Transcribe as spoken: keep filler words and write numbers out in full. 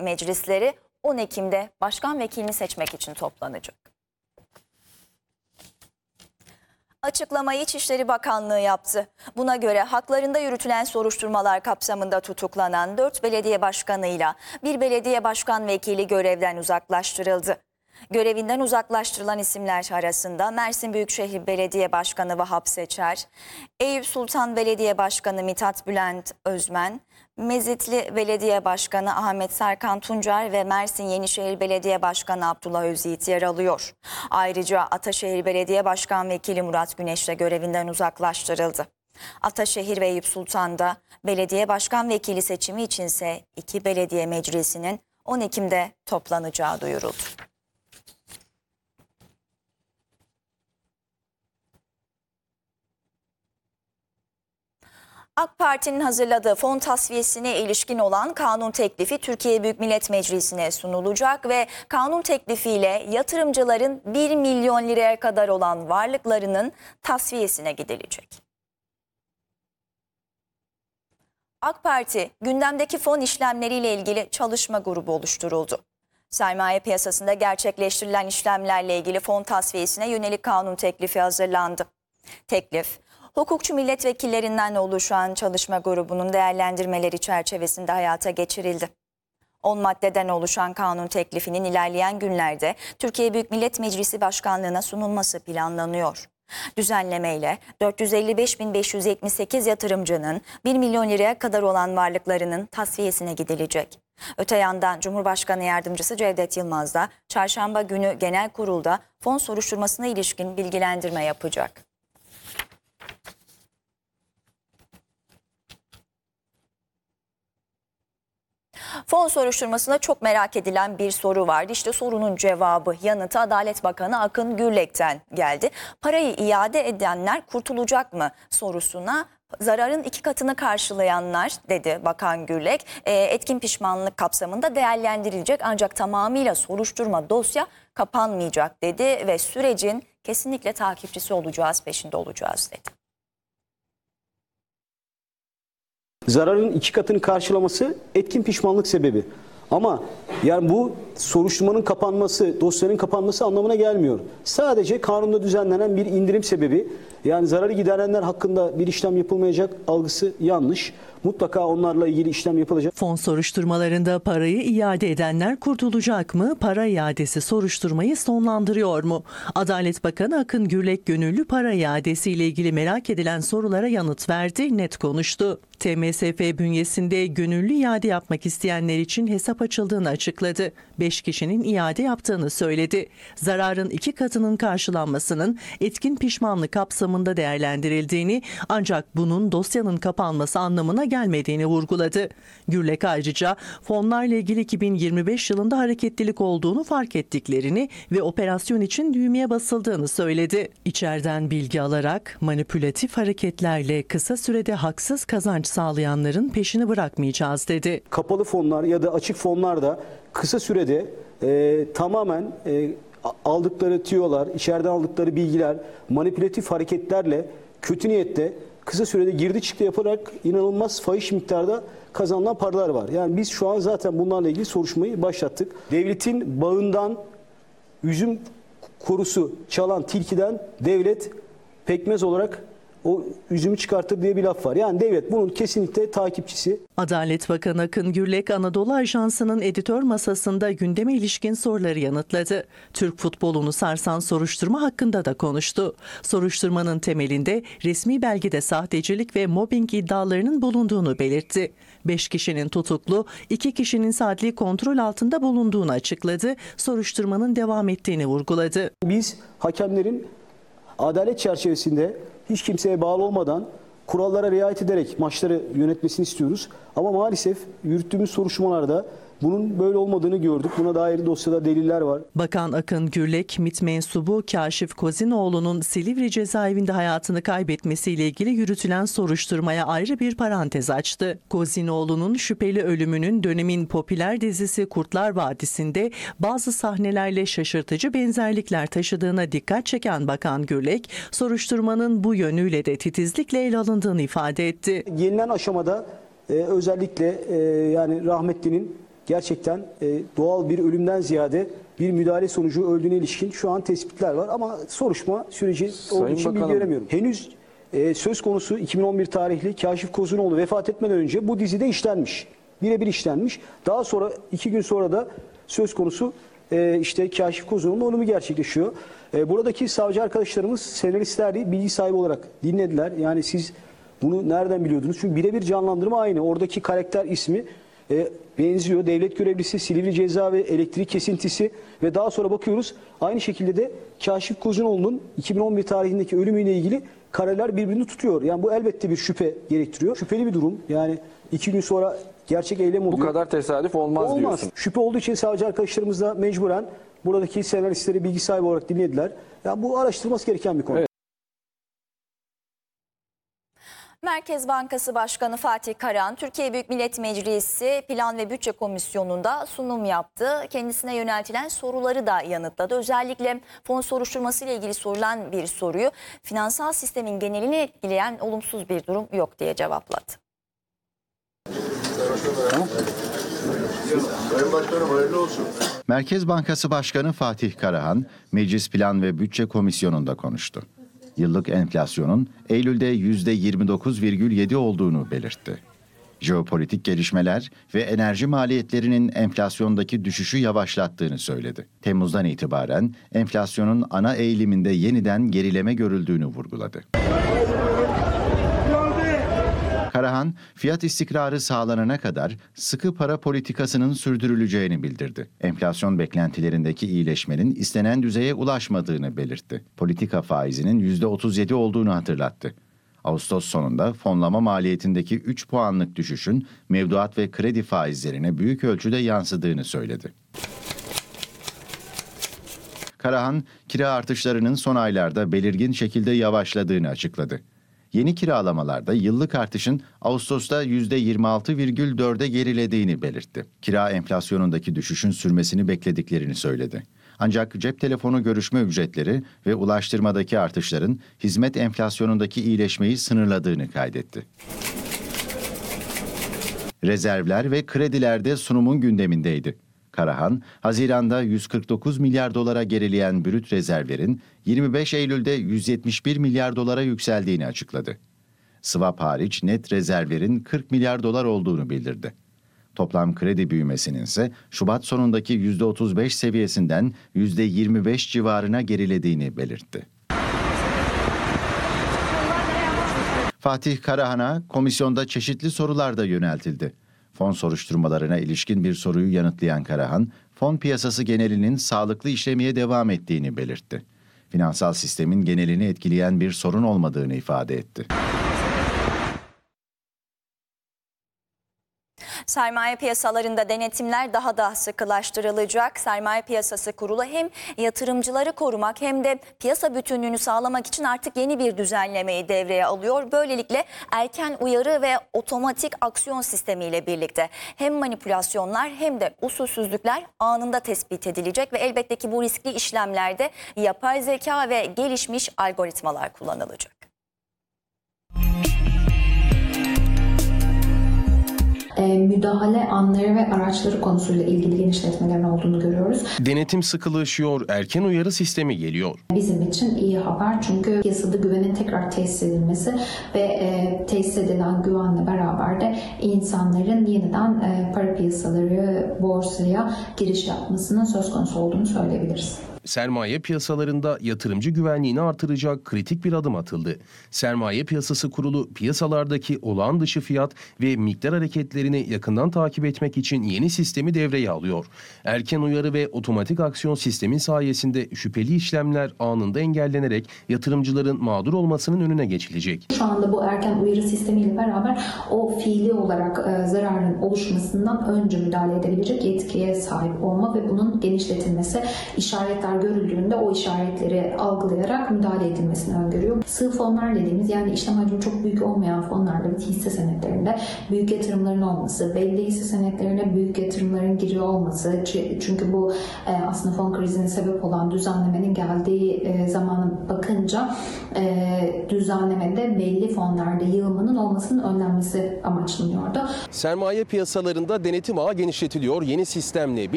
meclisleri on Ekim'de başkan vekilini seçmek için toplanacak. Açıklamayı İçişleri Bakanlığı yaptı. Buna göre haklarında yürütülen soruşturmalar kapsamında tutuklanan dört belediye başkanıyla bir belediye başkan vekili görevden uzaklaştırıldı. Görevinden uzaklaştırılan isimler arasında Mersin Büyükşehir Belediye Başkanı Vahap Seçer, Eyüp Sultan Belediye Başkanı Mithat Bülent Özmen, Mezitli Belediye Başkanı Ahmet Serkan Tuncer ve Mersin Yenişehir Belediye Başkanı Abdullah Özyiğit yer alıyor. Ayrıca Ataşehir Belediye Başkan Vekili Murat Güneş de görevinden uzaklaştırıldı. Ataşehir ve Eyüp Sultan'da belediye başkan vekili seçimi içinse iki belediye meclisinin on Ekim'de toplanacağı duyuruldu. AK Parti'nin hazırladığı fon tasfiyesine ilişkin olan kanun teklifi Türkiye Büyük Millet Meclisi'ne sunulacak ve kanun teklifiyle yatırımcıların bir milyon liraya kadar olan varlıklarının tasfiyesine gidilecek. AK Parti gündemdeki fon işlemleriyle ilgili çalışma grubu oluşturuldu. Sermaye piyasasında gerçekleştirilen işlemlerle ilgili fon tasfiyesine yönelik kanun teklifi hazırlandı. Teklif, hukukçu milletvekillerinden oluşan çalışma grubunun değerlendirmeleri çerçevesinde hayata geçirildi. on maddeden oluşan kanun teklifinin ilerleyen günlerde Türkiye Büyük Millet Meclisi Başkanlığı'na sunulması planlanıyor. Düzenlemeyle dört yüz elli beş bin beş yüz yetmiş sekiz yatırımcının bir milyon liraya kadar olan varlıklarının tasfiyesine gidilecek. Öte yandan Cumhurbaşkanı Yardımcısı Cevdet Yılmaz da çarşamba günü genel kurulda fon soruşturmasına ilişkin bilgilendirme yapacak. Fon soruşturmasında çok merak edilen bir soru vardı. İşte sorunun cevabı, yanıtı Adalet Bakanı Akın Gürlek'ten geldi. Parayı iade edenler kurtulacak mı sorusuna zararın iki katını karşılayanlar dedi Bakan Gürlek. Etkin pişmanlık kapsamında değerlendirilecek ancak tamamıyla soruşturma dosya kapanmayacak dedi ve sürecin kesinlikle takipçisi olacağız, peşinde olacağız dedi. Zararın iki katını karşılaması etkin pişmanlık sebebi. Ama yani bu soruşturmanın kapanması, dosyanın kapanması anlamına gelmiyor. Sadece kanunda düzenlenen bir indirim sebebi. Yani zararı giderenler hakkında bir işlem yapılmayacak algısı yanlış. Mutlaka onlarla ilgili işlem yapılacak. Fon soruşturmalarında parayı iade edenler kurtulacak mı? Para iadesi soruşturmayı sonlandırıyor mu? Adalet Bakanı Akın Gürlek gönüllü para iadesi ile ilgili merak edilen sorulara yanıt verdi, net konuştu. T M S F bünyesinde gönüllü iade yapmak isteyenler için hesap açıldığını açıkladı. beş kişinin iade yaptığını söyledi. Zararın iki katının karşılanmasının etkin pişmanlık kapsamında değerlendirildiğini ancak bunun dosyanın kapanması anlamına gelmediğini vurguladı. Gürlek ayrıca fonlarla ilgili iki bin yirmi beş yılında hareketlilik olduğunu fark ettiklerini ve operasyon için düğmeye basıldığını söyledi. İçeriden bilgi alarak manipülatif hareketlerle kısa sürede haksız kazanç sağlayanların peşini bırakmayacağız dedi. Kapalı fonlar ya da açık fonlar da kısa sürede e, tamamen e, aldıkları tüyolar, içeriden aldıkları bilgiler, manipülatif hareketlerle kötü niyette kısa sürede girdi çıktı yaparak inanılmaz fahiş miktarda kazanılan paralar var. Yani biz şu an zaten bunlarla ilgili soruşturmayı başlattık. Devletin bağından üzüm korusu çalan tilkiden devlet pekmez olarak o üzümü çıkartır diye bir laf var. Yani devlet bunun kesinlikle takipçisi. Adalet Bakanı Akın Gürlek Anadolu Ajansı'nın editör masasında gündeme ilişkin soruları yanıtladı. Türk futbolunu sarsan soruşturma hakkında da konuştu. Soruşturmanın temelinde resmi belgede sahtecilik ve mobbing iddialarının bulunduğunu belirtti. beş kişinin tutuklu, iki kişinin adli kontrol altında bulunduğunu açıkladı. Soruşturmanın devam ettiğini vurguladı. Biz hakemlerin adalet çerçevesinde hiç kimseye bağlı olmadan kurallara riayet ederek maçları yönetmesini istiyoruz. Ama maalesef yürüttüğümüz soruşturmalarda bunun böyle olmadığını gördük. Buna dair dosyada deliller var. Bakan Akın Gürlek, MİT mensubu Kaşif Kozinoğlu'nun Silivri cezaevinde hayatını kaybetmesiyle ilgili yürütülen soruşturmaya ayrı bir parantez açtı. Kozinoğlu'nun şüpheli ölümünün dönemin popüler dizisi Kurtlar Vadisi'nde bazı sahnelerle şaşırtıcı benzerlikler taşıdığına dikkat çeken Bakan Gürlek, soruşturmanın bu yönüyle de titizlikle ele alındığını ifade etti. Gelinen aşamada e, özellikle e, yani rahmetlinin gerçekten e, doğal bir ölümden ziyade bir müdahale sonucu öldüğüne ilişkin şu an tespitler var. Ama soruşturma süreci olduğu için bilgi veremiyorum. Henüz e, söz konusu iki bin on bir tarihli Kaşif Kozunoğlu vefat etmeden önce bu dizide işlenmiş. Birebir işlenmiş. Daha sonra iki gün sonra da söz konusu e, işte Kaşif Kozunoğlu'nun ölümü gerçekleşiyor. E, buradaki savcı arkadaşlarımız senaristler bilgi sahibi olarak dinlediler. Yani siz bunu nereden biliyordunuz? Çünkü birebir canlandırma aynı. Oradaki karakter ismi e, benziyor. Devlet görevlisi, Silivri Ceza ve elektrik kesintisi ve daha sonra bakıyoruz aynı şekilde de Kaşif Kozunoğlu'nun iki bin on bir tarihindeki ölümüyle ilgili kareler birbirini tutuyor. Yani bu elbette bir şüphe gerektiriyor. Şüpheli bir durum. Yani iki gün sonra gerçek eylem oluyor. Bu kadar tesadüf olmaz, olmaz diyorsun. Şüphe olduğu için savcı arkadaşlarımız da mecburen buradaki senaristleri bilgi sahibi olarak dinlediler. Yani bu araştırılması gereken bir konu. Evet. Merkez Bankası Başkanı Fatih Karahan, Türkiye Büyük Millet Meclisi Plan ve Bütçe Komisyonu'nda sunum yaptı. Kendisine yöneltilen soruları da yanıtladı. Özellikle fon soruşturması ile ilgili sorulan bir soruyu finansal sistemin genelini etkileyen olumsuz bir durum yok diye cevapladı. Sayın Başkanım hayırlı olsun. Merkez Bankası Başkanı Fatih Karahan, Meclis Plan ve Bütçe Komisyonu'nda konuştu. Yıllık enflasyonun Eylül'de yüzde yirmi dokuz virgül yedi olduğunu belirtti. Jeopolitik gelişmeler ve enerji maliyetlerinin enflasyondaki düşüşü yavaşlattığını söyledi. Temmuz'dan itibaren enflasyonun ana eğiliminde yeniden gerileme görüldüğünü vurguladı. Karahan, fiyat istikrarı sağlanana kadar sıkı para politikasının sürdürüleceğini bildirdi. Enflasyon beklentilerindeki iyileşmenin istenen düzeye ulaşmadığını belirtti. Politika faizinin yüzde otuz yedi olduğunu hatırlattı. Ağustos sonunda fonlama maliyetindeki üç puanlık düşüşün mevduat ve kredi faizlerine büyük ölçüde yansıdığını söyledi. Karahan, kira artışlarının son aylarda belirgin şekilde yavaşladığını açıkladı. Yeni kiralamalarda yıllık artışın Ağustos'ta yüzde yirmi altı virgül dörde gerilediğini belirtti. Kira enflasyonundaki düşüşün sürmesini beklediklerini söyledi. Ancak cep telefonu görüşme ücretleri ve ulaştırmadaki artışların hizmet enflasyonundaki iyileşmeyi sınırladığını kaydetti. Rezervler ve kredilerde sunumun gündemindeydi. Karahan, Haziran'da yüz kırk dokuz milyar dolara gerileyen brüt rezervlerin yirmi beş Eylül'de yüz yetmiş bir milyar dolara yükseldiğini açıkladı. Swap hariç net rezervlerin kırk milyar dolar olduğunu bildirdi. Toplam kredi büyümesinin ise Şubat sonundaki yüzde otuz beş seviyesinden yüzde yirmi beş civarına gerilediğini belirtti. Fatih Karahan'a komisyonda çeşitli sorular da yöneltildi. Fon soruşturmalarına ilişkin bir soruyu yanıtlayan Karahan, fon piyasası genelinin sağlıklı işlemeye devam ettiğini belirtti. Finansal sistemin genelini etkileyen bir sorun olmadığını ifade etti. Sermaye piyasalarında denetimler daha da sıkılaştırılacak. Sermaye Piyasası Kurulu hem yatırımcıları korumak hem de piyasa bütünlüğünü sağlamak için artık yeni bir düzenlemeyi devreye alıyor. Böylelikle erken uyarı ve otomatik aksiyon sistemiyle birlikte hem manipülasyonlar hem de usulsüzlükler anında tespit edilecek ve elbette ki bu riskli işlemlerde yapay zeka ve gelişmiş algoritmalar kullanılacak. Müdahale anları ve araçları konusuyla ilgili genişletmelerin olduğunu görüyoruz. Denetim sıkılaşıyor, erken uyarı sistemi geliyor. Bizim için iyi haber çünkü piyasada güvenin tekrar tesis edilmesi ve e, tesis edilen güvenle beraber de insanların yeniden e, para piyasaları, borsaya giriş yapmasının söz konusu olduğunu söyleyebiliriz. Sermaye piyasalarında yatırımcı güvenliğini artıracak kritik bir adım atıldı. Sermaye Piyasası Kurulu piyasalardaki olağan dışı fiyat ve miktar hareketlerini yakından takip etmek için yeni sistemi devreye alıyor. Erken uyarı ve otomatik aksiyon sistemi sayesinde şüpheli işlemler anında engellenerek yatırımcıların mağdur olmasının önüne geçilecek. Şu anda bu erken uyarı sistemiyle beraber o fiili olarak e, zararın oluşmasından önce müdahale edebilecek yetkiye sahip olma ve bunun genişletilmesi, işaretler görüldüğünde o işaretleri algılayarak müdahale edilmesini öngörüyor. Sığ fonlar dediğimiz, yani işlem hacmi çok büyük olmayan fonlarda ve hisse senetlerinde büyük yatırımların olması, belli hisse senetlerine büyük yatırımların giriyor olması, çünkü bu aslında fon krizine sebep olan düzenlemenin geldiği zamana bakınca düzenlemede belli fonlarda yığılmanın olmasının önlenmesi amaçlanıyordu. Sermaye piyasalarında denetim ağı genişletiliyor. Yeni sistemle